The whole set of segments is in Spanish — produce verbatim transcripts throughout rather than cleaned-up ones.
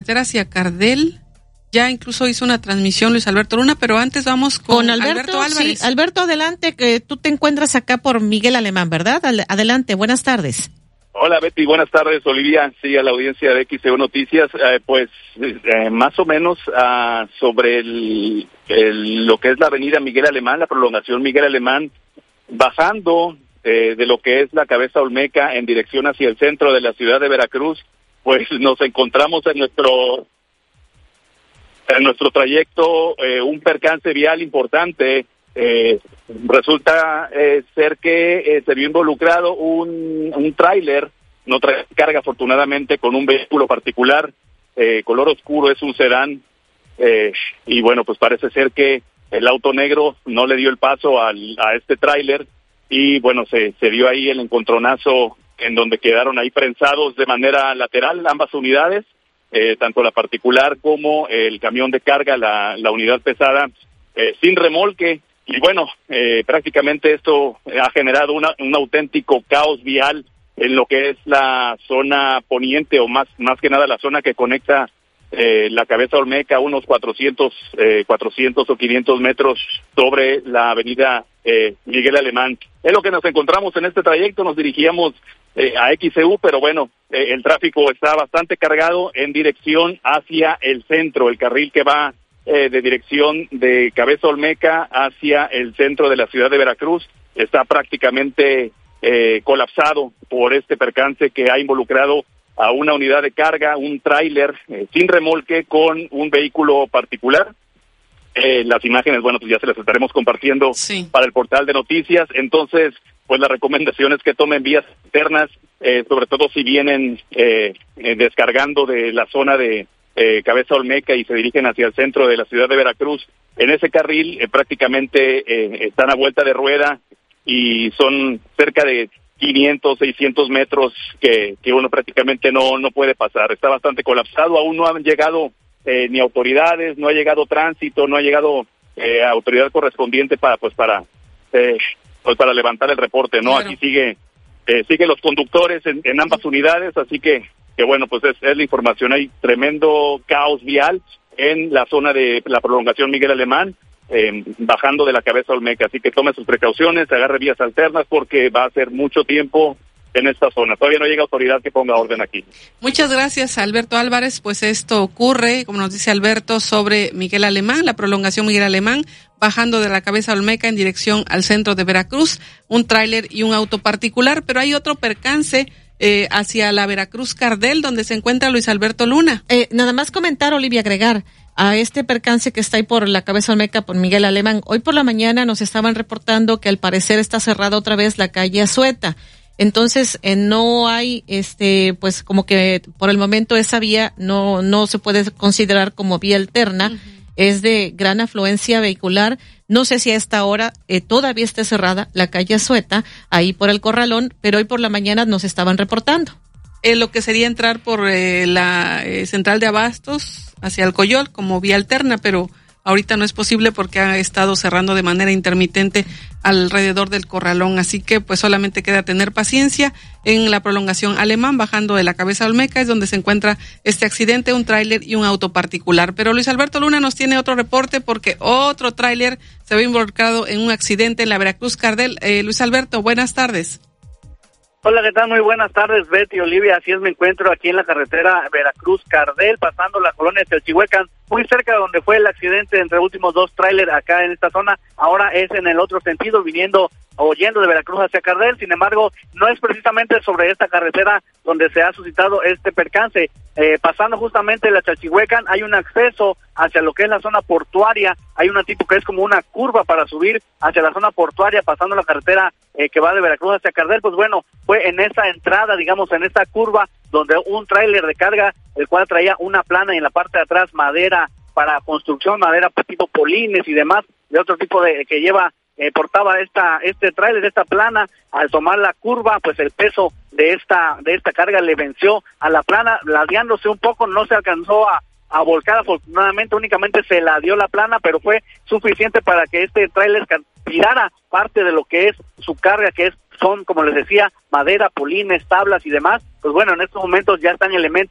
carretera hacia Cardel. Ya incluso hizo una transmisión Luis Alberto Luna, pero antes vamos con, con Alberto, Alberto Álvarez. Sí, Alberto, adelante, que tú te encuentras acá por Miguel Alemán, ¿verdad? Adelante, buenas tardes. Hola Betty, buenas tardes Olivia, sí, a la audiencia de X E U Noticias, eh, pues eh, más o menos uh, sobre el, el, lo que es la avenida Miguel Alemán, la prolongación Miguel Alemán, bajando eh, de lo que es la Cabeza Olmeca en dirección hacia el centro de la ciudad de Veracruz, pues nos encontramos en nuestro en nuestro trayecto eh, un percance vial importante. Eh, resulta eh, ser que eh, se vio involucrado un, un tráiler, no trae carga afortunadamente, con un vehículo particular, eh, color oscuro, es un sedán, eh, y bueno, pues parece ser que el auto negro no le dio el paso al, a este tráiler, y bueno, se, se dio ahí el encontronazo en donde quedaron ahí prensados de manera lateral ambas unidades, eh, tanto la particular como el camión de carga, la, la unidad pesada, eh, sin remolque. Y bueno, eh, prácticamente esto ha generado una, un auténtico caos vial en lo que es la zona poniente, o más más que nada la zona que conecta eh, la Cabeza Olmeca, unos cuatrocientos, eh, cuatrocientos o quinientos metros sobre la avenida eh, Miguel Alemán. Es lo que nos encontramos en este trayecto, nos dirigíamos eh, a X E U, pero bueno, eh, el tráfico está bastante cargado en dirección hacia el centro, el carril que va Eh, de dirección de Cabeza Olmeca hacia el centro de la ciudad de Veracruz está prácticamente eh, colapsado por este percance que ha involucrado a una unidad de carga, un tráiler eh, sin remolque con un vehículo particular. Eh, las imágenes, bueno, pues ya se las estaremos compartiendo sí. para el portal de noticias. Entonces, pues la recomendación es que tomen vías alternas, eh, sobre todo si vienen eh, eh, descargando de la zona de Eh, Cabeza Olmeca y se dirigen hacia el centro de la ciudad de Veracruz. En ese carril eh, prácticamente eh, están a vuelta de rueda y son cerca de quinientos, seiscientos metros que, que uno prácticamente no, no puede pasar. Está bastante colapsado, aún no han llegado eh, ni autoridades, no ha llegado tránsito, no ha llegado eh, autoridad correspondiente para pues para eh, pues para levantar el reporte, ¿no? Claro. Aquí sigue eh, siguen los conductores en, en ambas unidades, así que que bueno, pues es, es la información. Hay tremendo caos vial en la zona de la prolongación Miguel Alemán, eh, bajando de la Cabeza Olmeca, así que tome sus precauciones, agarre vías alternas porque va a ser mucho tiempo en esta zona. Todavía no llega autoridad que ponga orden aquí. Muchas gracias, Alberto Álvarez. Pues esto ocurre, como nos dice Alberto, sobre Miguel Alemán, la prolongación Miguel Alemán, bajando de la Cabeza Olmeca en dirección al centro de Veracruz, un tráiler y un auto particular, pero hay otro percance Eh, hacia la Veracruz Cardel, donde se encuentra Luis Alberto Luna. Eh, nada más comentar, Olivia, agregar a este percance que está ahí por la Cabeza Olmeca, por Miguel Alemán. Hoy por la mañana nos estaban reportando que al parecer está cerrada otra vez la calle Azueta. Entonces, eh, no hay, este, pues como que por el momento esa vía no, no se puede considerar como vía alterna. Uh-huh. Es de gran afluencia vehicular. No sé si a esta hora eh, todavía esté cerrada la calle Azueta, ahí por el Corralón, pero hoy por la mañana nos estaban reportando. Eh, lo que sería entrar por eh, la eh, central de Abastos hacia el Coyol como vía alterna, pero ahorita no es posible porque ha estado cerrando de manera intermitente alrededor del Corralón, así que pues solamente queda tener paciencia. En la prolongación Alemán, bajando de la Cabeza Olmeca, es donde se encuentra este accidente, un tráiler y un auto particular. Pero Luis Alberto Luna nos tiene otro reporte porque otro tráiler se ve involucrado en un accidente en la Veracruz Cardel. Eh, Luis Alberto, buenas tardes. Hola, ¿qué tal? Muy buenas tardes, Betty, Olivia. Así es, me encuentro aquí en la carretera Veracruz-Cardel, pasando la colonia de Telchihuecan, muy cerca de donde fue el accidente entre últimos dos tráileres acá en esta zona. Ahora es en el otro sentido, viniendo o yendo de Veracruz hacia Cardel. Sin embargo, no es precisamente sobre esta carretera donde se ha suscitado este percance. Eh, pasando justamente la Chalchihuecan, hay un acceso hacia lo que es la zona portuaria. Hay una tipo que es como una curva para subir hacia la zona portuaria, pasando la carretera eh, que va de Veracruz hacia Cardel. Pues bueno, fue en esa entrada, digamos, en esta curva, donde un tráiler de carga, el cual traía una plana y en la parte de atrás madera para construcción, madera tipo polines y demás, de otro tipo de que lleva, eh, portaba esta este tráiler, esta plana. Al tomar la curva, pues el peso de esta de esta carga le venció a la plana, ladeándose un poco, no se alcanzó a, a volcar, afortunadamente únicamente se ladeó la plana, pero fue suficiente para que este tráiler tirara parte de lo que es su carga, que es son, como les decía, madera, polines, tablas y demás. Pues bueno, en estos momentos ya están elementos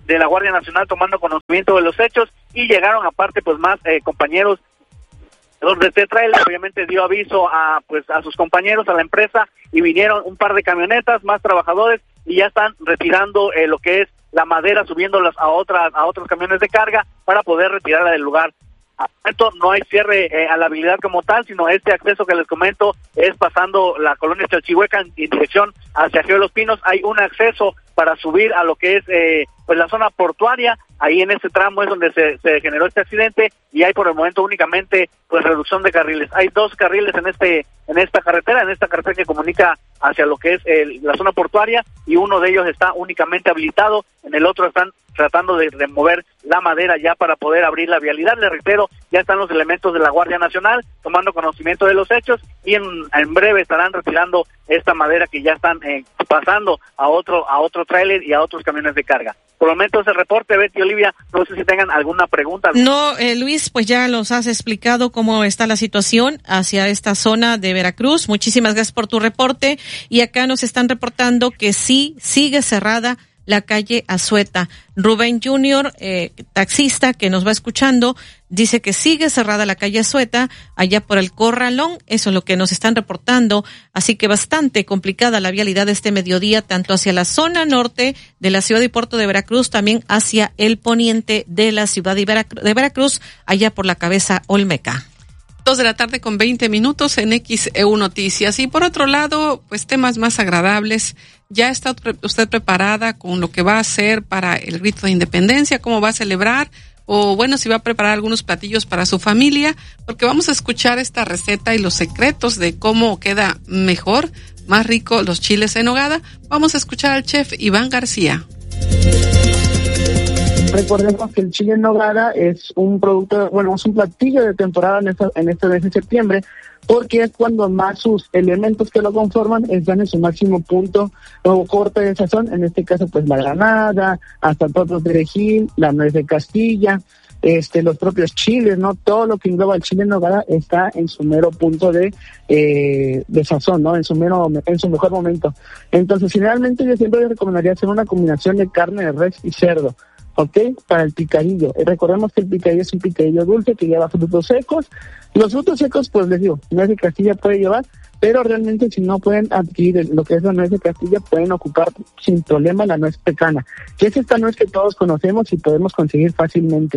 de la Guardia Nacional tomando conocimiento de los hechos y llegaron aparte pues más eh, compañeros de este trailer, obviamente dio aviso a pues a sus compañeros, a la empresa, y vinieron un par de camionetas, más trabajadores, y ya están retirando eh, lo que es la madera, subiéndolas a otras a otros camiones de carga para poder retirarla del lugar. Al momento no hay cierre eh, a la habilidad como tal, sino este acceso que les comento es pasando la colonia Chalchihuecan en dirección hacia Río de los Pinos. Hay un acceso para subir a lo que es eh, pues la zona portuaria. Ahí en ese tramo es donde se, se generó este accidente y hay por el momento únicamente pues reducción de carriles. Hay dos carriles en este en esta carretera, en esta carretera que comunica hacia lo que es el, la zona portuaria, y uno de ellos está únicamente habilitado, en el otro están tratando de remover la madera ya para poder abrir la vialidad. Les reitero, ya están los elementos de la Guardia Nacional tomando conocimiento de los hechos y en, en breve estarán retirando esta madera que ya están eh, pasando a otro a otro tráiler y a otros camiones de carga. Por el momento es el reporte, Betty, Olivia, no sé si tengan alguna pregunta. No, eh, Luis, pues ya los has explicado cómo está la situación hacia esta zona de Veracruz. Muchísimas gracias por tu reporte, y acá nos están reportando que sí sigue cerrada la calle Azueta. Rubén Junior, eh, taxista que nos va escuchando, dice que sigue cerrada la calle Azueta allá por el Corralón. Eso es lo que nos están reportando. Así que bastante complicada la vialidad este mediodía, tanto hacia la zona norte de la ciudad y puerto de Veracruz, también hacia el poniente de la ciudad de Veracruz, de Veracruz allá por la cabeza Olmeca. Dos de la tarde con veinte minutos en X E U Noticias. Y por otro lado, pues temas más agradables. ¿Ya está usted preparada con lo que va a hacer para el grito de independencia? ¿Cómo va a celebrar? O bueno, si va a preparar algunos platillos para su familia, porque vamos a escuchar esta receta y los secretos de cómo queda mejor, más rico los chiles en nogada. Vamos a escuchar al chef Iván García. Recordemos que el chile en nogada es un producto, bueno, es un platillo de temporada en, esta, en este mes de septiembre, porque es cuando más sus elementos que lo conforman están en su máximo punto o corte de sazón, en este caso pues la granada, hasta todos de perejil, la nuez de Castilla, este, los propios chiles, ¿no? Todo lo que engloba el chile en nogada está en su mero punto de eh, de sazón, ¿no? En su mero, en su mejor momento. Entonces, generalmente yo siempre les recomendaría hacer una combinación de carne de res y cerdo, ¿ok? Para el picadillo. Eh, recordemos que el picadillo es un picadillo dulce que lleva frutos secos. Los frutos secos, pues les digo, nuez de Castilla puede llevar, pero realmente si no pueden adquirir lo que es la nuez de Castilla, pueden ocupar sin problema la nuez pecana, que es esta nuez que todos conocemos y podemos conseguir fácilmente.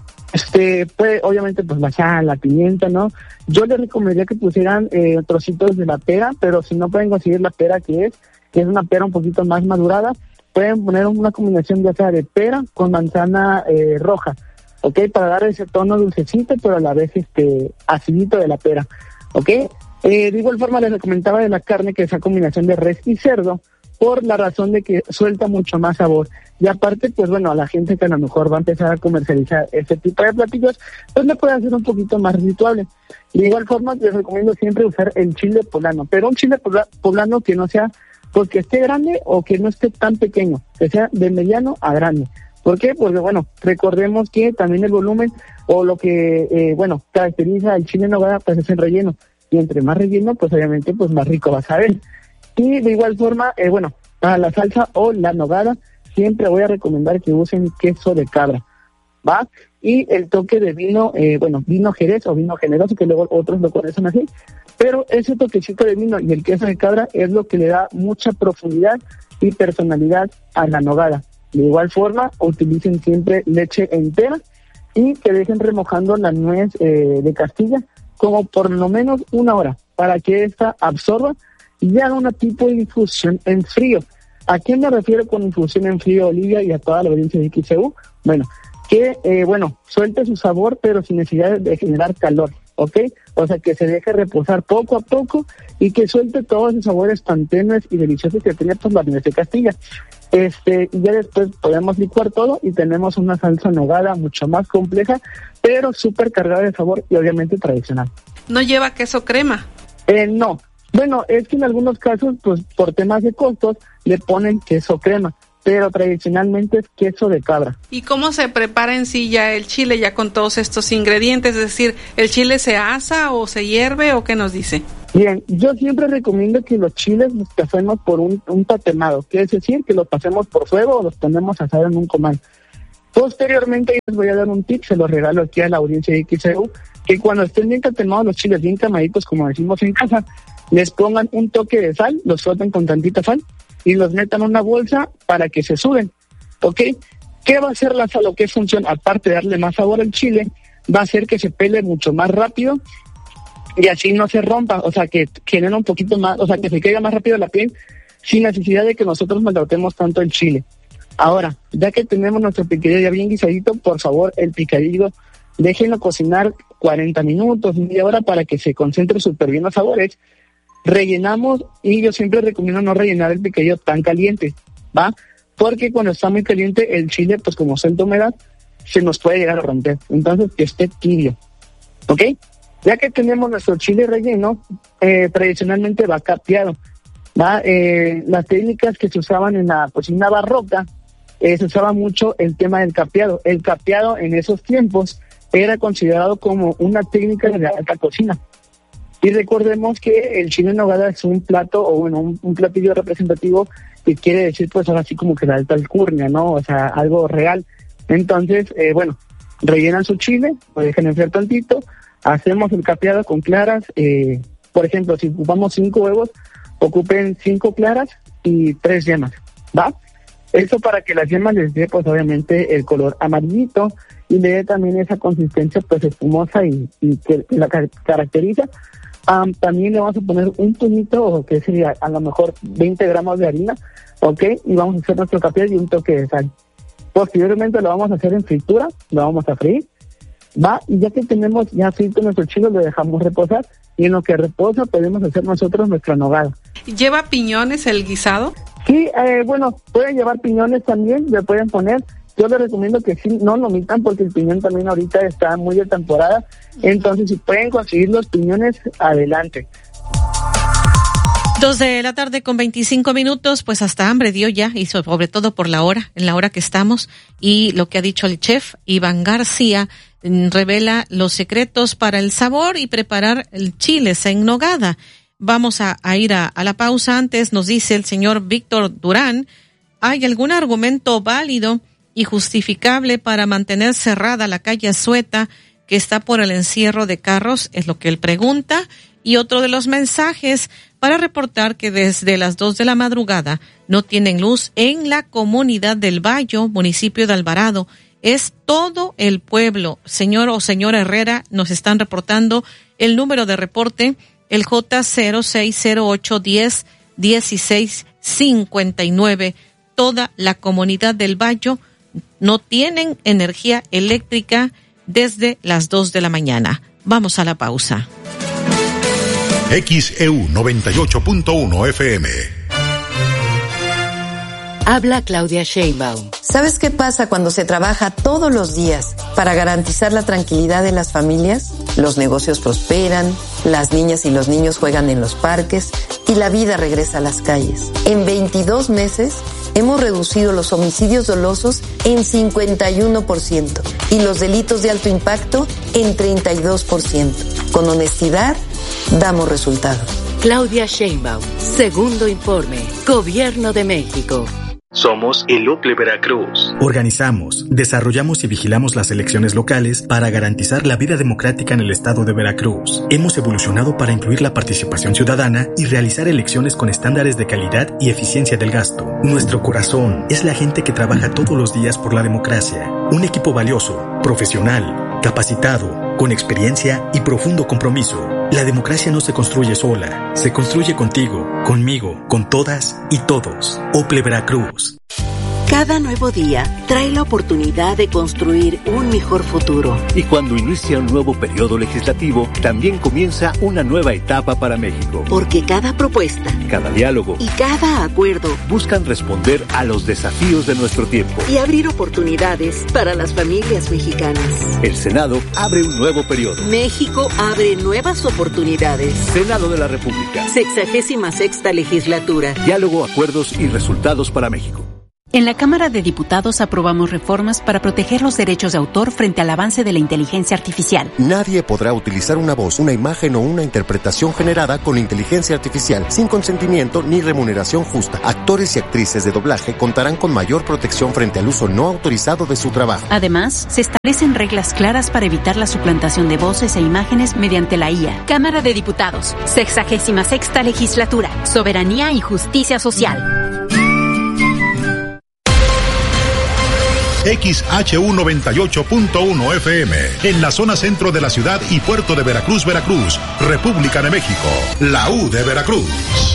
Este, puede, obviamente, pues la sal, la pimienta, ¿no? Yo les recomendaría que pusieran eh, trocitos de la pera, pero si no pueden conseguir la pera que es, que es una pera un poquito más madurada, pueden poner una combinación ya sea de pera con manzana eh, roja, ¿ok? Para dar ese tono dulcecito, pero a la vez este acidito de la pera, ¿ok? Eh, de igual forma les comentaba de la carne, que es esa combinación de res y cerdo, por la razón de que suelta mucho más sabor. Y aparte, pues bueno, a la gente que a lo mejor va a empezar a comercializar este tipo de platillos, pues le puede hacer un poquito más rituable. De igual forma, les recomiendo siempre usar el chile poblano, pero un chile poblano que no sea porque esté grande o que no esté tan pequeño, que sea de mediano a grande. ¿Por qué? Porque, bueno, recordemos que también el volumen o lo que, eh, bueno, caracteriza al chile en nogada, pues es el relleno. Y entre más relleno, pues obviamente, pues más rico va a saber. Y de igual forma, eh, bueno, para la salsa o la nogada, siempre voy a recomendar que usen queso de cabra, ¿va? Y el toque de vino, eh, bueno, vino jerez o vino generoso, que luego otros lo conocen así, pero ese toquecito de vino y el queso de cabra es lo que le da mucha profundidad y personalidad a la nogada. De igual forma, utilicen siempre leche entera y que dejen remojando la nuez eh, de Castilla como por lo menos una hora para que ésta absorba y haga una tipo de infusión en frío. ¿A qué me refiero con infusión en frío, Olivia, y a toda la audiencia de X E U? Bueno, que, eh, bueno, suelte su sabor, pero sin necesidad de generar calor, ¿ok? O sea, que se deje reposar poco a poco y que suelte todos esos sabores tan tenues y deliciosos que tenía pues la nuez de Castilla. Este, y ya después podemos licuar todo y tenemos una salsa nogada mucho más compleja, pero súper cargada de sabor y obviamente tradicional. ¿No lleva queso crema? Eh, no. Bueno, es que en algunos casos, pues por temas de costos, le ponen queso crema, pero tradicionalmente es queso de cabra. ¿Y cómo se prepara en sí ya el chile, ya con todos estos ingredientes? Es decir, ¿el chile se asa o se hierve o qué nos dice? Bien, yo siempre recomiendo que los chiles los pasemos por un, un tatemado, que es decir, que los pasemos por fuego o los ponemos a asar en un comal. Posteriormente les voy a dar un tip, se los regalo aquí a la audiencia de X E U, que cuando estén bien tatemados los chiles, bien camaditos como decimos en casa, les pongan un toque de sal, los froten con tantita sal y los metan en una bolsa para que se suben, ¿ok? ¿Qué va a hacer la sal o qué función? Aparte de darle más sabor al chile, va a hacer que se pele mucho más rápido y así no se rompa, o sea, que genera un poquito más, o sea, que se caiga más rápido la piel sin necesidad de que nosotros maltratemos tanto el chile. Ahora, ya que tenemos nuestro picadillo ya bien guisadito, por favor, el picadillo, déjenlo cocinar cuarenta minutos, media hora para que se concentre súper bien los sabores. Rellenamos, y yo siempre recomiendo no rellenar el picadillo tan caliente, ¿va? Porque cuando está muy caliente el chile, pues como suelta humedad, se nos puede llegar a romper. Entonces, que esté tibio, ¿ok? Ya que tenemos nuestro chile relleno, eh, tradicionalmente va capeado, ¿va? Eh, las técnicas que se usaban en la cocina barroca, eh, se usaba mucho el tema del capeado. El capeado en esos tiempos era considerado como una técnica de la alta cocina. Y recordemos que el chile en nogada es un plato, o bueno, un, un platillo representativo que quiere decir, pues ahora sí como que la alta alcurnia, ¿no? O sea, algo real. Entonces, eh, bueno, rellenan su chile, lo dejan enfriar tantito, hacemos el capeado con claras, eh, por ejemplo, si ocupamos cinco huevos, ocupen cinco claras y tres yemas, ¿va? Eso para que las yemas les dé, pues obviamente, el color amarillito y le dé también esa consistencia, pues espumosa y, y que la car- caracteriza. Um, también le vamos a poner un puñito, o que sería a lo mejor veinte gramos de harina, ¿ok? Y vamos a hacer nuestro capeado y un toque de sal. Posteriormente lo vamos a hacer en fritura, lo vamos a freír, ¿va? Y ya que tenemos ya frito nuestro chile, lo dejamos reposar, y en lo que reposa podemos hacer nosotros nuestra nogada. ¿Lleva piñones el guisado? Sí, eh, bueno, pueden llevar piñones también, le pueden poner. Yo les recomiendo que sí, no lo omitan porque el piñón también ahorita está muy de temporada. Entonces, si pueden conseguir los piñones, adelante. Dos de la tarde con veinticinco minutos, pues hasta hambre dio ya, y sobre todo por la hora, en la hora que estamos. Y lo que ha dicho el chef Iván García revela los secretos para el sabor y preparar el chile en nogada. Vamos a, a ir a, a la pausa. Antes nos dice el señor Víctor Durán, ¿hay algún argumento válido y justificable para mantener cerrada la calle Azueta que está por el encierro de carros? Es lo que él pregunta. Y otro de los mensajes para reportar que desde las dos de la madrugada no tienen luz en la comunidad del Bayo, municipio de Alvarado. Es todo el pueblo. Señor o señora Herrera, nos están reportando el número de reporte, el J cero seis cero ocho diez dieciséis cincuenta y nueve. Toda la comunidad del Bayo no tienen energía eléctrica desde las dos de la mañana. Vamos a la pausa. X E U noventa y ocho punto uno F M. Habla Claudia Sheinbaum. ¿Sabes qué pasa cuando se trabaja todos los días para garantizar la tranquilidad de las familias? Los negocios prosperan, las niñas y los niños juegan en los parques y la vida regresa a las calles. En veintidós meses hemos reducido los homicidios dolosos en cincuenta y uno por ciento y los delitos de alto impacto en treinta y dos por ciento. Con honestidad, damos resultados. Claudia Sheinbaum, segundo informe, Gobierno de México. Somos el Ople Veracruz. Organizamos, desarrollamos y vigilamos las elecciones locales para garantizar la vida democrática en el estado de Veracruz. Hemos evolucionado para incluir la participación ciudadana y realizar elecciones con estándares de calidad y eficiencia del gasto. Nuestro corazón es la gente que trabaja todos los días por la democracia. Un equipo valioso, profesional, capacitado, con experiencia y profundo compromiso. La democracia no se construye sola, se construye contigo, conmigo, con todas y todos. Ople Veracruz. Cada nuevo día trae la oportunidad de construir un mejor futuro. Y cuando inicia un nuevo periodo legislativo, también comienza una nueva etapa para México. Porque cada propuesta, cada diálogo y cada acuerdo buscan responder a los desafíos de nuestro tiempo y abrir oportunidades para las familias mexicanas. El Senado abre un nuevo periodo. México abre nuevas oportunidades. Senado de la República. Sexagésima sexta legislatura. Diálogo, acuerdos y resultados para México. En la Cámara de Diputados aprobamos reformas para proteger los derechos de autor frente al avance de la inteligencia artificial. Nadie podrá utilizar una voz, una imagen o una interpretación generada con inteligencia artificial sin consentimiento ni remuneración justa. Actores y actrices de doblaje contarán con mayor protección frente al uso no autorizado de su trabajo. Además, se establecen reglas claras para evitar la suplantación de voces e imágenes mediante la I A. Cámara de Diputados, sexagésima sexta legislatura, soberanía y justicia social. X H U noventa y ocho punto uno F M, en la zona centro de la ciudad y puerto de Veracruz, Veracruz, República de México, la U de Veracruz.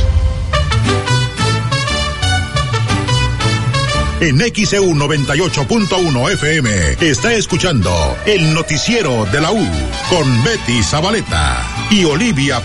En X E U noventa y ocho punto uno F M está escuchando el noticiero de la U con Betty Zabaleta y Olivia